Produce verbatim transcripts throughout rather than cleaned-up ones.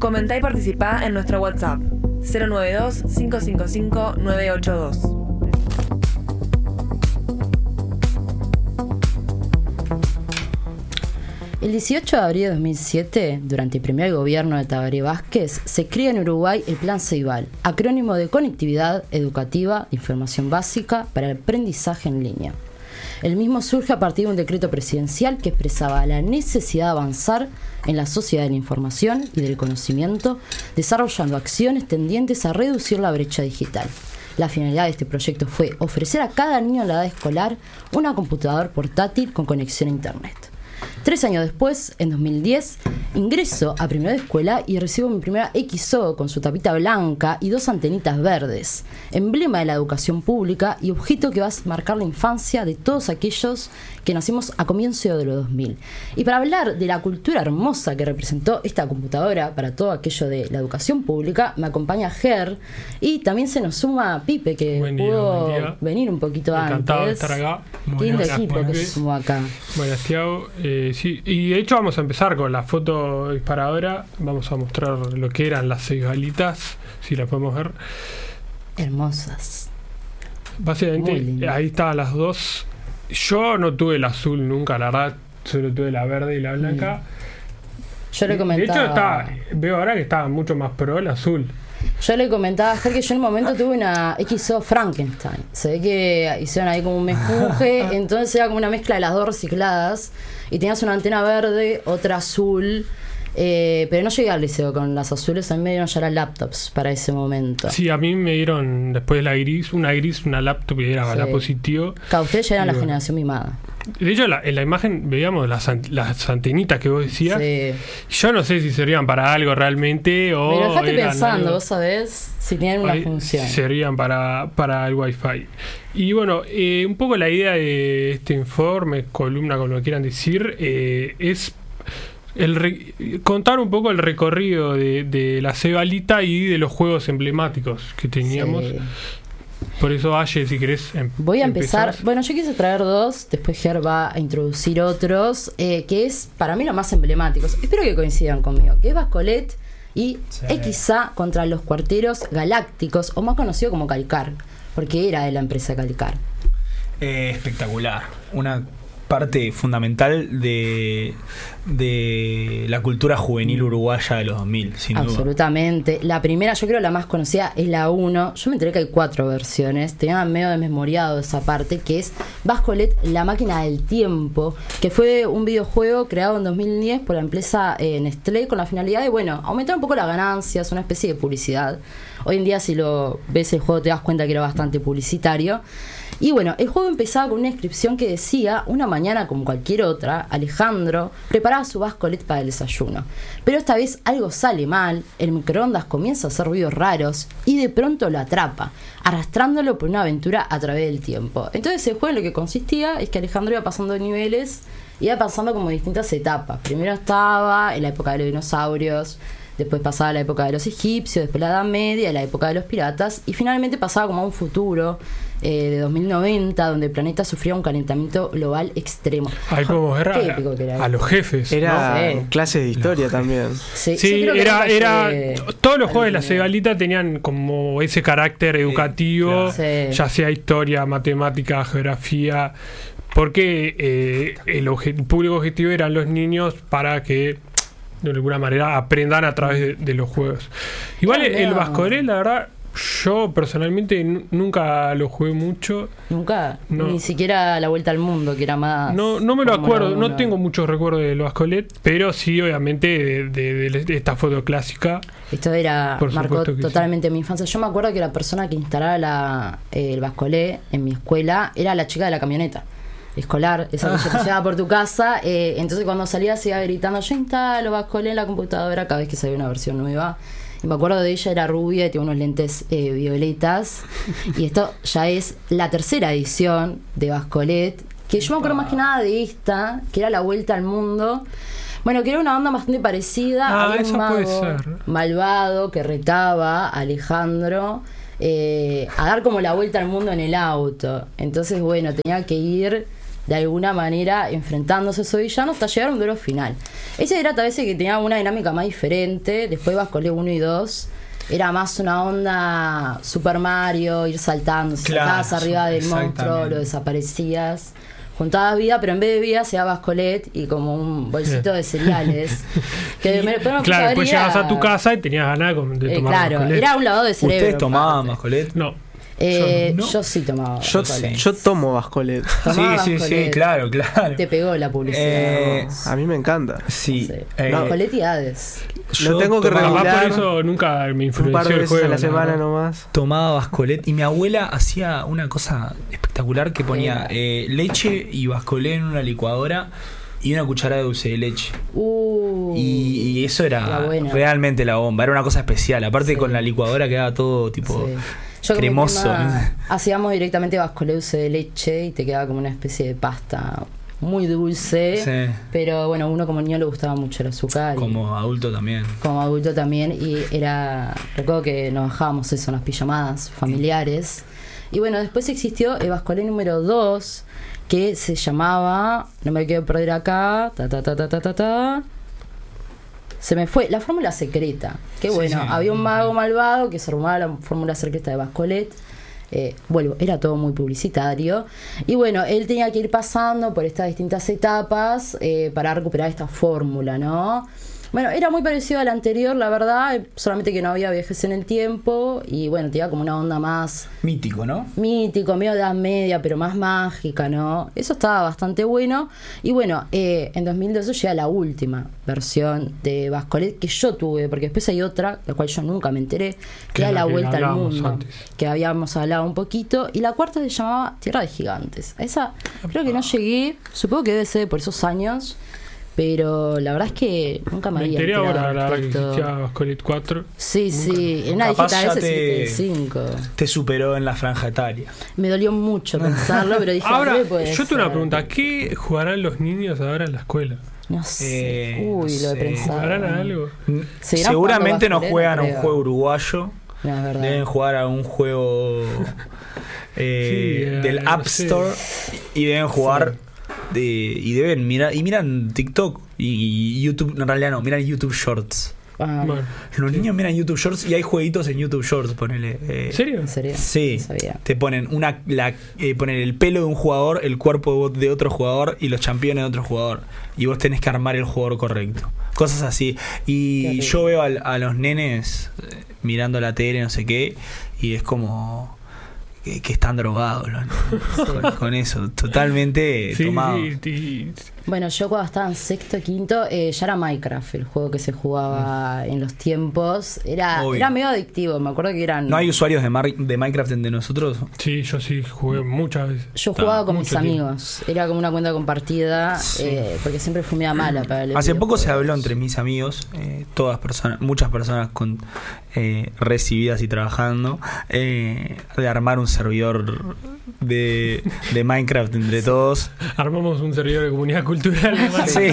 Comentá y participá en nuestro WhatsApp cero nueve dos, cinco cinco cinco, nueve ocho dos. El dieciocho de abril de dos mil siete, durante el primer gobierno de Tabaré Vázquez, se crea en Uruguay el Plan Ceibal, acrónimo de Conectividad Educativa de Información Básica para el Aprendizaje en Línea. El mismo surge a partir de un decreto presidencial que expresaba la necesidad de avanzar en la sociedad de la información y del conocimiento, desarrollando acciones tendientes a reducir la brecha digital. La finalidad de este proyecto fue ofrecer a cada niño en la edad escolar una computadora portátil con conexión a Internet. Tres años después, en dos mil diez, ingreso a primero de escuela y recibo mi primera X O con su tapita blanca y dos antenitas verdes, emblema de la educación pública y objeto que va a marcar la infancia de todos aquellos que nacimos a comienzo de los dos mil. Y para hablar de la cultura hermosa que representó esta computadora para todo aquello de la educación pública, me acompaña Ger y también se nos suma Pipe, que buen día, pudo buen día. venir un poquito Encantado antes. de estar acá. Qué lindo Buenas, equipo buenas. que se sumó acá. Buenas, Tiago. Eh, sí, y de hecho vamos a empezar con la foto disparadora. Vamos a mostrar lo que eran las seis balitas, si las podemos ver. Hermosas. Muy Básicamente, lindo. ahí estaban las dos. Yo no tuve el azul nunca, la verdad, solo tuve la verde y la blanca. Yo le comentaba. De hecho, está, veo ahora que estaba mucho más pro el azul. Yo le comentaba a Ger que yo en un momento tuve una X O Frankenstein. Se ve que hicieron ahí como un mejunje, entonces era como una mezcla de las dos recicladas. Y tenías una antena verde, otra azul. Eh, pero no llegué al liceo con las azules, a mí me dieron ya las laptops para ese momento. Sí, a mí me dieron después la gris, una gris, una laptop y era Sí. la positivo. Claro, ustedes ya eran Y la bueno. generación mimada. De hecho, la, en la imagen veíamos las, an- las antenitas que vos decías. Sí. Yo no sé si servían para algo realmente o. Pero dejate eran pensando, algo- vos sabés si tienen una Ahí función. servían para, para el Wi-Fi. Y bueno, eh, un poco la idea de este informe, columna, como lo quieran decir, eh, es el re- contar un poco el recorrido de, de la cebalita y de los juegos emblemáticos que teníamos. Sí. Por eso, Aye, si querés em- Voy a empezar. empezás. Bueno, yo quise traer dos, después Ger va a introducir otros, eh, que es para mí lo más emblemáticos. Espero que coincidan conmigo, que es Vascolet y Sí. X A contra los cuarteros galácticos, o más conocido como Calcar, porque era de la empresa Calcar. Eh, espectacular. Una parte fundamental de, de la cultura juvenil uruguaya de los dos mil, sin duda. Absolutamente. La primera, yo creo la más conocida, es la uno. Yo me enteré que hay cuatro versiones. Tenía medio desmemoriado esa parte, que es Vascolet, la máquina del tiempo, que fue un videojuego creado en dos mil diez por la empresa eh, Nestlé con la finalidad de, bueno, aumentar un poco las ganancias, una especie de publicidad. Hoy en día, si lo ves el juego, te das cuenta que era bastante publicitario. Y bueno, el juego empezaba con una inscripción que decía: una mañana como cualquier otra, Alejandro preparaba su Vascolet para el desayuno. Pero esta vez algo sale mal, el microondas comienza a hacer ruidos raros y de pronto lo atrapa, arrastrándolo por una aventura a través del tiempo. Entonces el juego en lo que consistía es que Alejandro iba pasando niveles, iba pasando como distintas etapas. Primero estaba en la época de los dinosaurios, después pasaba la época de los egipcios, después la Edad Media, la época de los piratas, y finalmente pasaba como a un futuro eh, de dos mil noventa, donde el planeta sufría un calentamiento global extremo. Ahí podemos ver Qué a, épico que era a eso. los jefes. Era No sé. clases de historia también. Sí, Sí, yo creo que era, nunca era llegué todos los juegos de la al nivel. cebalita tenían como ese carácter educativo, claro. Sí. ya sea historia, matemática, geografía, porque eh, el, obje- el público objetivo eran los niños para que de alguna manera aprendan a través de, de los juegos. Igual Claro, el no. Vascolet, la verdad, yo personalmente n- nunca lo jugué mucho. Nunca, No. ni siquiera la vuelta al mundo, que era más. No, no me lo Fórmula acuerdo, no uno. tengo muchos recuerdos del Vascolet, pero sí, obviamente, de, de- de- de esta foto clásica. Esto era, Por marcó supuesto que totalmente mi infancia. Yo me acuerdo que la persona que instalaba la, eh, el Vascolet en mi escuela era la chica de la camioneta escolar, esa que te llevaba por tu casa. Eh, entonces cuando salía se iba gritando: yo instalo Vascolet en la computadora cada vez que salía una versión nueva. Y me acuerdo de ella, era rubia y tenía unos lentes eh, violetas. Y esto ya es la tercera edición de Vascolet, que yo me acuerdo más que nada de esta, que era la vuelta al mundo. Bueno, que era una onda bastante parecida. Ah, Había un esa puede mago ser. malvado que retaba a Alejandro eh, a dar como la vuelta al mundo en el auto. Entonces, bueno, tenía que ir de alguna manera enfrentándose a esos villanos hasta llegar a un duelo final. Ese era tal vez el que tenía una dinámica más diferente. Después Bascolé uno y dos era más una onda Super Mario, ir saltando, si Claro, saltabas arriba del monstruo, exactamente. lo desaparecías, juntabas vida, pero en vez de vida se daba Bascolet y como un bolsito de cereales. Que me, me Claro, después gustaría- llegabas a tu casa y tenías ganas de Eh, tomar claro, Bascolet. era un lavado de cerebro. ¿Ustedes tomaban aparte. Bascolet? No. Eh, Yo no. yo sí tomaba Yo, Bascolet. yo tomo Bascolet. Tomaba Sí, sí, sí, Bascolet. claro, claro. Te pegó la publicidad. Eh, vamos. A mí me encanta. Sí. Sí. eh, Bascolet y Hades. yo Lo tengo que tomaba- Capaz regular. por eso nunca me Un influenció par de el veces juego. a la semana verdad. nomás. Tomaba Bascolet y mi abuela hacía una cosa espectacular que ponía eh, leche y Bascolet en una licuadora y una cucharada de dulce de leche. Uh, Y, y eso la era buena. realmente la bomba, era una cosa especial. Aparte Sí. con la licuadora quedaba todo tipo sí. Yo con mi cremoso. prima hacíamos directamente Bascolet dulce de leche y te quedaba como una especie de pasta muy dulce. Sí. Pero bueno, uno como niño le gustaba mucho el azúcar. y Como adulto también. como adulto también. Y era. Recuerdo que nos bajábamos eso en las pijamadas familiares. Y bueno, después existió el Bascolet número dos, que se llamaba. No me quiero perder acá. Ta, ta, ta, ta, ta, ta, ta. Se me fue. La fórmula secreta. Que Sí, bueno, sí. había un mago malvado que se armaba la fórmula secreta de Bascolet. Eh, vuelvo, era todo muy publicitario. Y bueno, él tenía que ir pasando por estas distintas etapas eh, para recuperar esta fórmula, ¿no? Bueno, era muy parecido al anterior, la verdad, solamente que no había viajes en el tiempo y bueno, tenía como una onda más Mítico, ¿no? mítico, medio de edad media, pero más mágica, ¿no? Eso estaba bastante bueno. Y bueno, eh, en dos mil doce llega la última versión de Bascolet que yo tuve, porque después hay otra, la cual yo nunca me enteré, Que que era es la La que Vuelta al hablábamos Mundo, antes. que habíamos hablado un poquito. Y la cuarta se llamaba Tierra de Gigantes. A esa creo que no llegué, supongo que debe ser por esos años. Pero la verdad es que nunca me, Me había enteré enterado ahora la verdad que respecto. existía Bascolet cuatro. Sí, sí, en una Capaz dijita ya ese te- cinco. Te superó en la franja etaria. Me dolió mucho pensarlo, pero dije, Ahora, "Re puede yo tengo una ser". pregunta. ¿Qué jugarán los niños ahora en la escuela? No sé. Eh, Uy, no lo he sé. pensado. ¿Jugarán a algo? ¿Seguirán Seguramente no jugando juegan a un Bascolet? juego uruguayo. No, es verdad. Deben jugar a un juego eh, Sí, eh, del no App sé. Store y deben jugar de, y deben mirar y miran TikTok y, y YouTube, en realidad no, miran YouTube Shorts. Ah, Bueno, Los sí. niños miran YouTube Shorts y hay jueguitos en YouTube Shorts, ponele. eh, ¿En serio? ¿En serio? Sí, No sabía. te ponen una la, eh, ponen el pelo de un jugador, el cuerpo de otro jugador y los campeones de otro jugador. Y vos tenés que armar el jugador correcto. Cosas así. Qué Y rico. yo veo a, a los nenes eh, mirando la tele, no sé qué, y es como que, que están drogados los nenes con, con eso, totalmente Sí, tomados. sí, y- Bueno, yo cuando estaba en sexto, quinto, eh, ya era Minecraft el juego que se jugaba en los tiempos. Era, Obvio. era medio adictivo, me acuerdo que eran... ¿No hay usuarios de, Mar- de Minecraft entre nosotros? sí, yo sí jugué muchas veces. Yo jugaba con mis mucho tiempo. amigos, era como una cuenta compartida, Sí. eh, porque siempre fui media mala para el Hace poco se habló entre mis amigos, eh, todas personas, muchas personas con eh, recibidas y trabajando, eh, de armar un servidor de, de Minecraft entre todos. Armamos un servidor de comunidad cultural. Sí,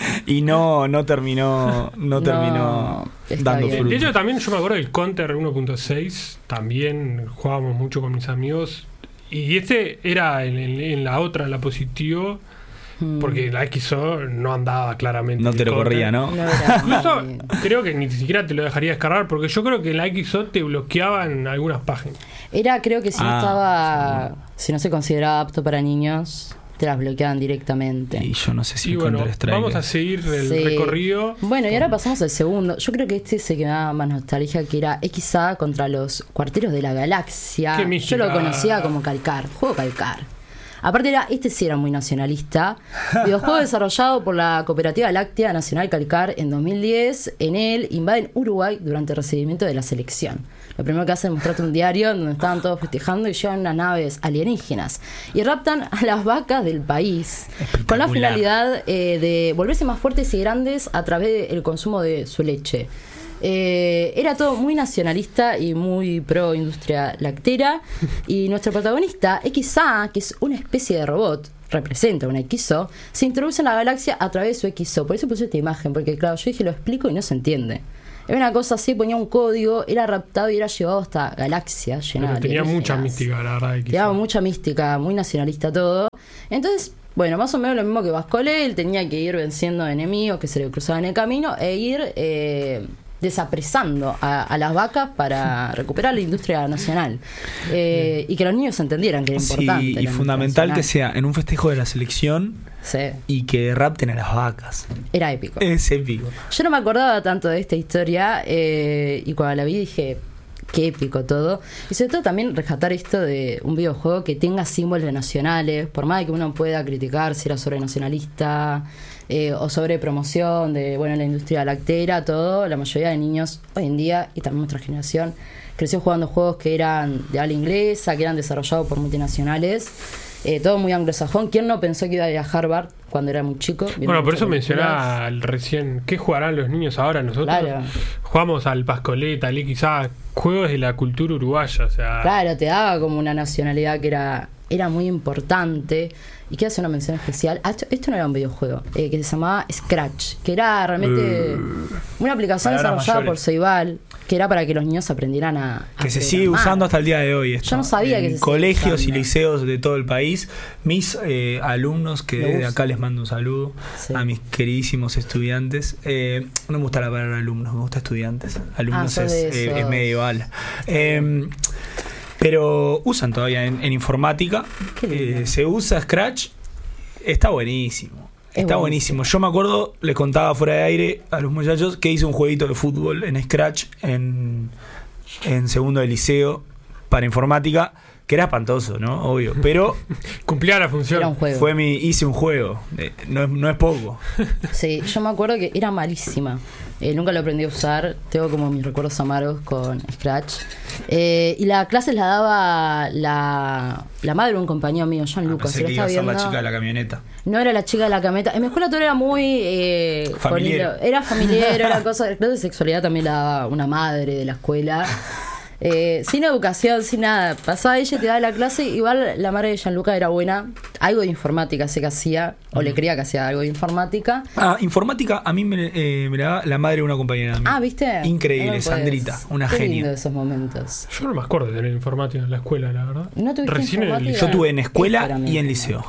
y no, no terminó, no No, terminó está dando bien. De fruto. hecho, también yo me acuerdo del Counter uno punto seis. También jugábamos mucho con mis amigos. Y este era en, en- en la otra, en la positivo. Mm. Porque la X O no andaba claramente. No el te lo Counter. corría, ¿no? No era Incluso muy- creo que ni siquiera te lo dejaría descargar. Porque yo creo que en la X O te bloqueaban algunas páginas. Era, creo que si no Ah, estaba, si no se consideraba apto para niños, te las bloqueaban directamente. Y yo no sé si Y el bueno, Counter Strike. vamos a seguir el Sí. recorrido. Bueno, y ahora pasamos al segundo. Yo creo que este es el que me da más nostalgia, que era X A contra los Cuarteros de la Galaxia. Qué Yo mística. lo conocía como Calcar, juego Calcar. Aparte era, este sí era muy nacionalista. Videojuego desarrollado por la Cooperativa Láctea Nacional Calcar en dos mil diez. En él invaden Uruguay durante el recibimiento de la selección. Lo primero que hacen es mostrarte un diario donde estaban todos festejando y llegan unas naves alienígenas y raptan a las vacas del país con la finalidad eh, de volverse más fuertes y grandes a través del consumo de su leche. Eh, era todo muy nacionalista y muy pro industria lactera. Y nuestro protagonista, X A, que es una especie de robot, representa una X O, se introduce en la galaxia a través de su X O. Por eso puse esta imagen, porque claro, yo dije lo explico y no se entiende. Era una cosa así, ponía un código, era raptado y era llevado hasta galaxia llena Pero de tenía mucha alienígenas. mística, la verdad. X O. Llevaba mucha mística, muy nacionalista todo. Entonces, Bueno, más o menos lo mismo que Bascole, él tenía que ir venciendo enemigos que se le cruzaban en el camino e ir eh, desapresando a, a las vacas para recuperar la industria nacional. Eh, y que los niños entendieran que era importante. Sí, y fundamental que sea en un festejo de la selección sí. y que rapten a las vacas. Era épico. Es épico. Yo no me acordaba tanto de esta historia eh, y cuando la vi dije... Qué épico todo. Y sobre todo también rescatar esto de un videojuego que tenga símbolos nacionales, por más de que uno pueda criticar si era sobre nacionalista eh, o sobre promoción de bueno la industria lactera, todo, la mayoría de niños hoy en día, y también nuestra generación, creció jugando juegos que eran de habla inglesa, que eran desarrollados por multinacionales. Eh, todo muy anglosajón. ¿Quién no pensó que iba a ir a Harvard cuando era muy chico? Bueno, por eso mencionaba al recién, ¿qué jugarán los niños ahora? Nosotros claro. jugamos al Pascoleta, al X A, juegos de la cultura uruguaya, o sea... Claro, te daba como una nacionalidad que era, era muy importante. Y quiero hacer una mención especial. Ah, esto, esto no era un videojuego, eh, que se llamaba Scratch, que era realmente uh, una aplicación desarrollada por Ceibal, que era para que los niños aprendieran a, a que se sigue usando hasta el día de hoy esto. Yo no sabía en que se colegios sigue y liceos de todo el país. Mis eh, alumnos, que desde acá les mando un saludo sí. a mis queridísimos estudiantes. Eh, no me gusta la palabra alumnos, me gusta estudiantes. Alumnos ah, es, eh, es medieval. Eh, pero usan todavía en, en informática. Eh, se usa Scratch. Está buenísimo. Está buenísimo. buenísimo. Yo me acuerdo, le contaba fuera de aire a los muchachos que hice un jueguito de fútbol en Scratch en, en segundo de liceo para informática, que era espantoso, ¿no? Obvio. Pero cumplía la función. Era un juego. Fue mi, hice un juego. Eh, no, es, no es poco. Sí, yo me acuerdo que era malísima. Eh, nunca lo aprendí a usar. Tengo como mis recuerdos amargos con Scratch. Eh, y la clase la daba la, la madre de un compañero mío, John ah, Lucas. Pensé que iba a ser la chica de la camioneta. No era la chica de la camioneta. En mi escuela todo era muy... Eh, familiar. Era familiar, era cosa... Creo que sexualidad también la daba una madre de la escuela. Eh, sin educación, sin nada. Pasaba ella y te daba la clase. Igual la madre de Gianluca era buena. Algo de informática sé que hacía, o mm. le creía que hacía algo de informática. Ah, informática a mí me, eh, me la da la madre de una compañera de mí. Ah, ¿viste? Increíble, no Sandrita, una Qué genia. Lindo esos momentos. Yo no me acuerdo de tener informática en la escuela, la verdad. ¿No tuviste Recién informática? Yo tuve en escuela Espérame. y en liceo.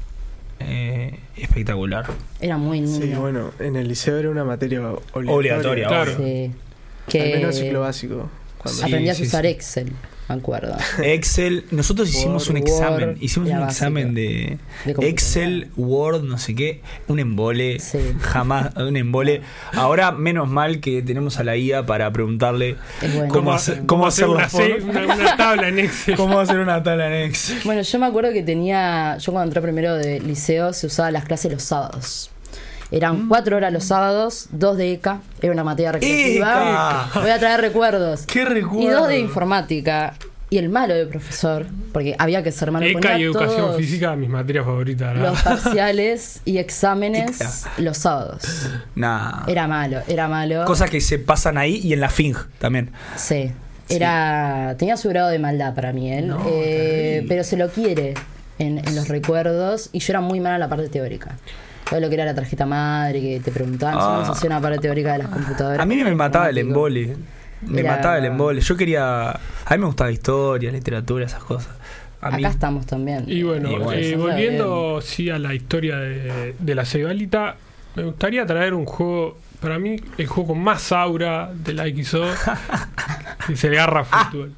Eh, espectacular. Era muy lindo. Sí, bueno, en el liceo era una materia obligatoria. Obligatoria, claro. Sí. Que Al menos ciclo básico. Sí, aprendías sí, a usar sí. Excel, me acuerdo. Excel, nosotros hicimos Word, un examen, Word, hicimos era un básico. examen de, De Excel, Word, no sé qué, un embole, Sí. jamás un embole. Ahora menos mal que tenemos a la I A para preguntarle Es bueno. cómo, hacer, cómo hacer una, las C- formas, una, una tabla en Excel. cómo hacer una tabla en Excel. Bueno, yo me acuerdo que tenía, yo cuando entré primero de liceo se usaban las clases los sábados. Eran mm. cuatro horas los sábados, dos de E C A, era una materia recreativa. ¡Eca! Voy a traer recuerdos. ¡Qué recuerdo! Y dos de informática. Y el malo de profesor, porque había que ser malo. E C A y educación todos física, mis materias favoritas. ¿verdad? los parciales y exámenes E C A. los sábados. Nah. Era malo, era malo. Cosas que se pasan ahí y en la F I N G también. Sí. Era, tenía su grado de maldad para mí él, No, eh, pero se lo quiere en, en los recuerdos. Y yo era muy mala en la parte teórica. Todo lo que era la tarjeta madre, que te preguntaban, Ah. no hacía una parte teórica de las computadoras. A mí me mataba el Informático. embole. Me Era- mataba el embole. Yo quería. A mí me gustaba historia, literatura, esas cosas. A mí- Acá estamos también. Y bueno, Y bueno, eh, eso volviendo sí a la historia de, de la Ceibalita, me gustaría traer un juego, para mí, el juego con más aura de la X O, que es el Garra Fútbol.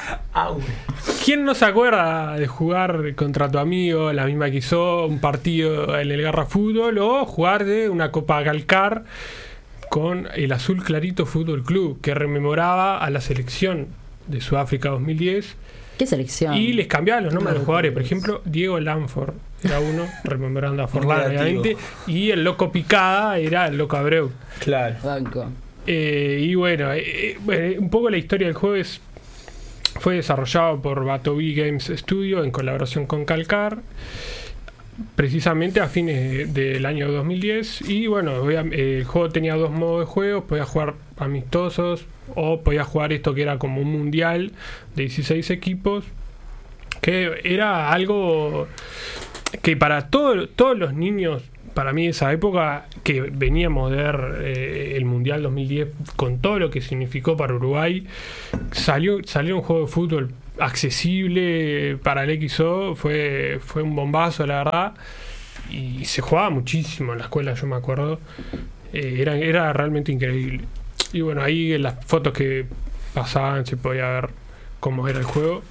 ¿Quién no se acuerda de jugar contra tu amigo, la misma X O, un partido en el Garra Fútbol, o jugar de una Copa Calcar con el Azul Clarito Fútbol Club, que rememoraba a la selección de Sudáfrica dos mil diez? ¿Qué selección? Y les cambiaba los nombres de los jugadores. Por ejemplo, Diego Lanford era uno, rememorando a Forlán, creativo. obviamente. Y el Loco Picada era el Loco Abreu. Claro. Banco. Eh, y bueno, eh, bueno, un poco la historia del juego es, fue desarrollado por Batobi Games Studio en colaboración con Calcar, precisamente a fines de- del año dos mil diez. Y bueno, obvia- eh, el juego tenía dos modos de juego: podías jugar amistosos o podías jugar esto que era como un mundial de dieciséis equipos, que era algo que para todo, todos los niños, para mí de esa época, que veníamos de ver eh, el Mundial dos mil diez con todo lo que significó para Uruguay, salió, salió un juego de fútbol accesible para el X O, fue, fue un bombazo, la verdad. y se jugaba muchísimo en la escuela, yo me acuerdo. Eh, era, era realmente increíble. Y bueno, ahí en las fotos que pasaban se podía ver cómo era el juego.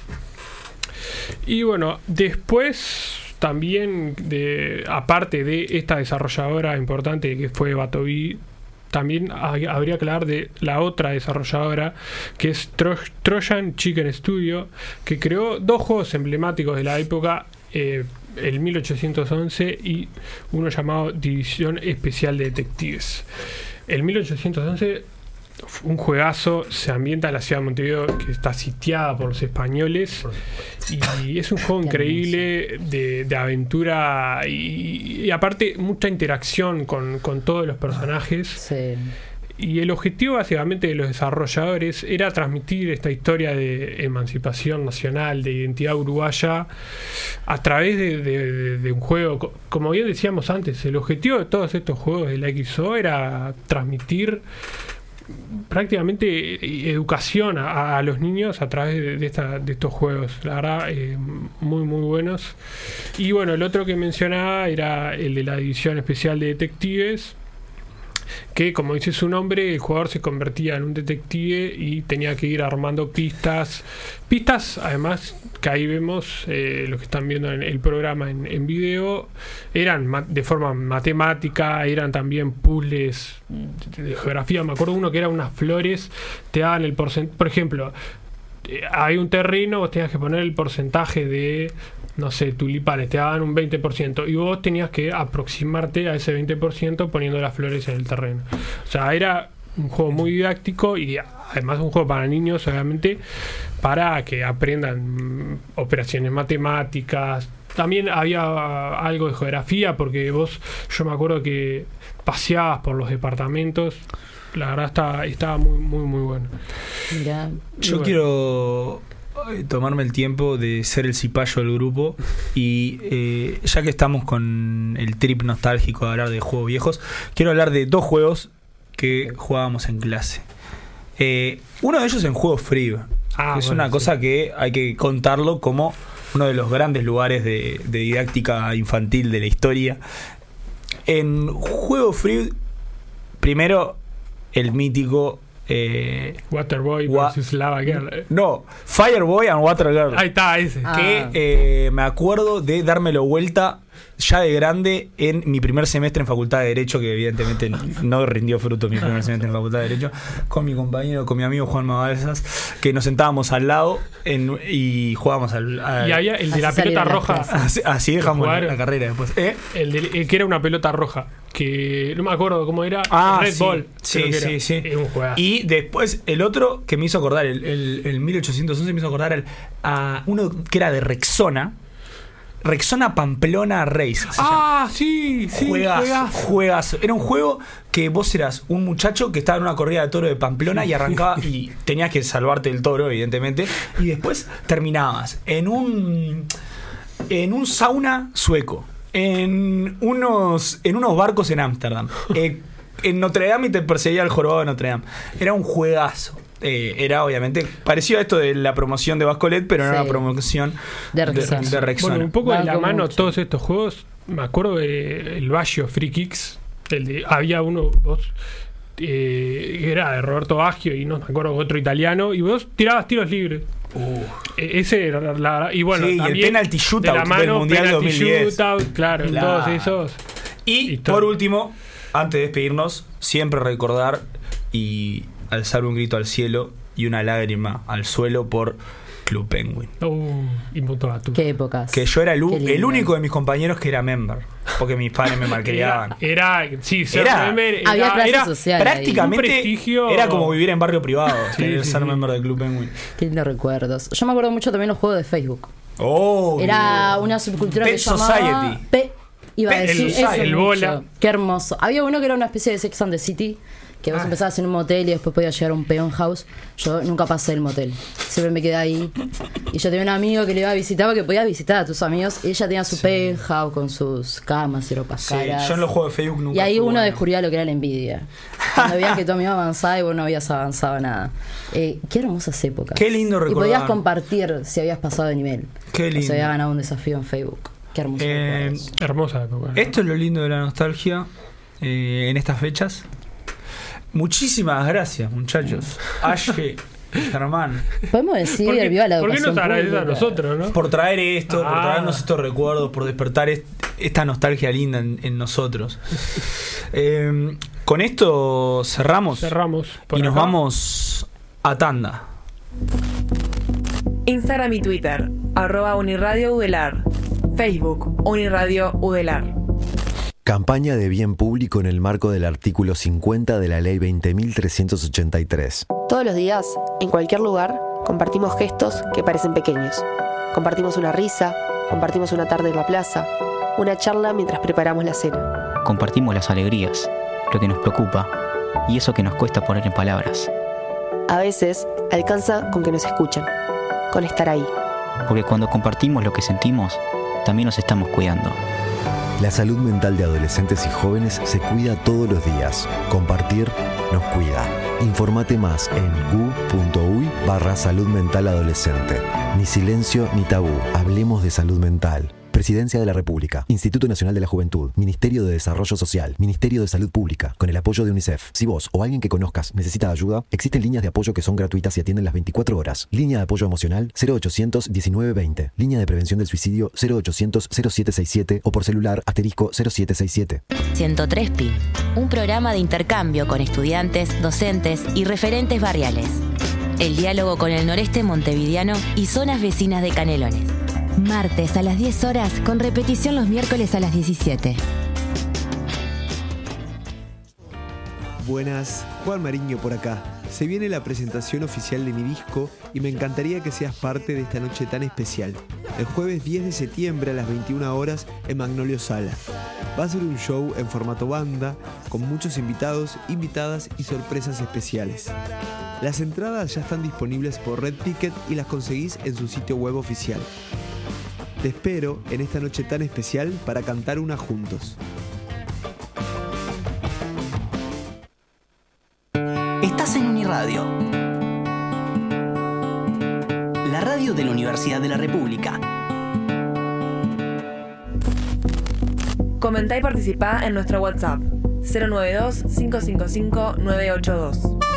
Y bueno, después también, de, aparte de esta desarrolladora importante que fue Batovi, también habría que hablar de la otra desarrolladora, que es Tro- Trojan Chicken Studio, que creó dos juegos emblemáticos de la época, eh, el mil ochocientos once y uno llamado División Especial de Detectives. El mil ochocientos once, un juegazo, se ambienta en la ciudad de Montevideo, que está sitiada por los españoles, y es un juego increíble de, de aventura y, y aparte mucha interacción con, con todos los personajes. Sí. Y el objetivo básicamente de los desarrolladores era transmitir esta historia de emancipación nacional, de identidad uruguaya, a través de, de, de, de un juego. Como bien decíamos antes, el objetivo de todos estos juegos de la X O era transmitir prácticamente educación a, a los niños a través de, de, esta, de estos juegos. La verdad, eh, muy muy buenos. Y bueno, el otro que mencionaba era el de la División Especial de Detectives, que como dice su nombre, el jugador se convertía en un detective y tenía que ir armando pistas pistas además, que ahí vemos, eh, los que están viendo en el programa en, en video, eran ma- de forma matemática, eran también puzzles de, de geografía. Me acuerdo uno que era unas flores, te daban el porcentaje, por ejemplo, eh, hay un terreno, vos tenías que poner el porcentaje de, no sé, tulipanes, te daban un veinte por ciento y vos tenías que aproximarte a ese veinte por ciento poniendo las flores en el terreno. O sea, era un juego muy didáctico y además un juego para niños, obviamente, para que aprendan operaciones matemáticas. También había algo de geografía, porque vos, yo me acuerdo que paseabas por los departamentos. La verdad estaba, estaba muy, muy, muy bueno. Mirá. Yo bueno. quiero tomarme el tiempo de ser el cipayo del grupo y eh, ya que estamos con el trip nostálgico de hablar de juegos viejos, quiero hablar de dos juegos que jugábamos en clase. Eh, uno de ellos en Juego Free, Ah, que es bueno, una sí. cosa que hay que contarlo como uno de los grandes lugares de, de didáctica infantil de la historia. En Juego Free, primero el mítico eh, Waterboy Wa- versus Lava Girl. no, Fireboy and Water Girl. Ahí está, ese. Ah. Que eh, me acuerdo de dármelo vuelta ya de grande en mi primer semestre en Facultad de Derecho, que evidentemente no rindió fruto mi primer semestre en Facultad de Derecho, con mi compañero, con mi amigo Juan Mabalsas, que nos sentábamos al lado en, y jugábamos al, al- Y había el de la Así pelota salieron las roja. clases. así, así dejamos la, Jugar. la carrera después. ¿Eh? El, de, el que era una pelota roja, que no me acuerdo cómo era. Ah, Red sí. Ball. Sí, creo que sí, era. sí. Era un juegazo. Y después el otro que me hizo acordar, el, el, el mil ochocientos once me hizo acordar el, a uno que era de Rexona. Rexona Pamplona Race. se llama. Ah, sí, sí. Juegazo, juegazo. juegazo. Era un juego que vos eras un muchacho que estaba en una corrida de toro de Pamplona y arrancaba y tenías que salvarte del toro, evidentemente. Y después terminabas en un en un sauna sueco, en unos en unos barcos en Ámsterdam, eh, en Notre Dame y te perseguía el jorobado de Notre Dame. Era un juegazo. Eh, era obviamente parecido a esto de la promoción de Bascolet, pero no Sí. era una promoción De Rexona. de Rexona. Bueno, un poco de la Banco mano mucho. todos estos juegos. Me acuerdo de el Baggio Free Kicks. El de, había uno, vos, eh, era de Roberto Baggio y no me acuerdo otro italiano, y vos tirabas tiros libres. Uh. E- Ese era la, la- y bueno, Sí, y el también penalty shootout de la del mano, Mundial penalty dos mil diez. shootout, claro, Claro. todos esos. Y Historia. por último, antes de despedirnos, siempre recordar y alzar un grito al cielo y una lágrima al suelo por Club Penguin. Uh, y Mutatu. Qué épocas. Que yo era el, u- Qué lindo. el único de mis compañeros que era member, porque mis padres me malcriaban. Era, era, sí, ser Era- member era, Había clase era- social ahí. Prácticamente Un prestigio. era como vivir en barrio privado, Sí, tener sí, ser sí. member del Club Penguin. Qué lindos recuerdos. Yo me acuerdo mucho también los juegos de Facebook. Oh, Era una subcultura Pet que llamaba Society. Pe- Iba a Pet decir Society. eso El mucho. bola. Qué hermoso. Había uno que era una especie de Sex and the City, que vos Ah. empezabas en un motel y después podías llegar a un peón house. Yo nunca pasé el motel. Siempre me quedé ahí. Y yo tenía un amigo que le iba a visitar, porque podías visitar a tus amigos. Y ella tenía su penthouse con sus camas y ropas sí, caras. yo en los juegos de Facebook nunca Y ahí fui uno bueno. descubría lo que era la envidia. Cuando veías que tu amigo avanzaba y vos no habías avanzado nada. Eh, qué hermosas épocas. Qué lindo Y recordar. podías compartir si habías pasado de nivel. Qué O lindo. se había ganado un desafío en Facebook. Qué hermoso. Eh, Hermosa época, ¿no? Esto es lo lindo de la nostalgia eh, en estas fechas. Muchísimas gracias, muchachos. Ashe, Germán, Podemos decir, ¿Por qué, viva la ¿por qué educación nos agradeces a pública. nosotros, no? por traer esto, por Ah. traernos estos recuerdos, por despertar est- esta nostalgia linda en, en nosotros. Eh, con esto cerramos, Cerramos. por y nos acá. vamos a tanda. Instagram y Twitter, arroba Uniradio Udelar. Facebook, Uniradio Udelar. Campaña de bien público en el marco del artículo cincuenta de la Ley veinte mil trescientos ochenta y tres. Todos los días, en cualquier lugar, compartimos gestos que parecen pequeños. Compartimos una risa, compartimos una tarde en la plaza, una charla mientras preparamos la cena. Compartimos las alegrías, lo que nos preocupa y eso que nos cuesta poner en palabras. A veces, alcanza con que nos escuchen, con estar ahí. Porque cuando compartimos lo que sentimos, también nos estamos cuidando. La salud mental de adolescentes y jóvenes se cuida todos los días. Compartir nos cuida. Informate más en gu.uy barra salud mental adolescente. Ni silencio ni tabú. Hablemos de salud mental. Presidencia de la República, Instituto Nacional de la Juventud, Ministerio de Desarrollo Social, Ministerio de Salud Pública, con el apoyo de UNICEF. Si vos o alguien que conozcas necesita ayuda, existen líneas de apoyo que son gratuitas y atienden las veinticuatro horas. Línea de apoyo emocional cero ochocientos diecinueve veinte. Línea de prevención del suicidio cero ochocientos cero siete seis siete o por celular asterisco cero siete seis siete. ciento tres Pi, un programa de intercambio con estudiantes, docentes y referentes barriales. El diálogo con el noreste montevideano y zonas vecinas de Canelones. Martes a las diez horas, con repetición los miércoles a las diecisiete. Buenas, Juan Mariño por acá. Se viene la presentación oficial de mi disco y me encantaría que seas parte de esta noche tan especial. El jueves diez de septiembre a las veintiuna horas en Magnolio Sala. Va a ser un show en formato banda, con muchos invitados, invitadas y sorpresas especiales. Las entradas ya están disponibles por Red Ticket y las conseguís en su sitio web oficial. Te espero en esta noche tan especial para cantar una juntos. Estás en Uniradio, la radio de la Universidad de la República. Comentá y participá en nuestro WhatsApp cero nueve dos cinco cinco cinco nueve ocho dos.